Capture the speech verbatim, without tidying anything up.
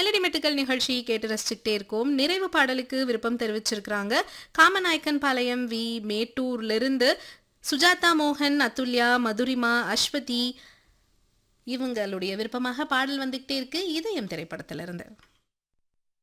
Melody மெட்டுக்கள் நிகழ்ச்சி கேட்டு ரசிச்சுக்கிட்டே இருக்கோம். நிறைவு பாடலுக்கு விருப்பம் தெரிவிச்சிருக்கிறாங்க காமநாயக்கன் பாளையம் வி மேட்டூர்லிருந்து சுஜாதா மோகன், அதுல்யா, மதுரிமா, அஸ்வதி இவங்களுடைய விருப்பமாக பாடல் வந்துகிட்டே இருக்கு இதயம் திரைப்படத்திலிருந்து.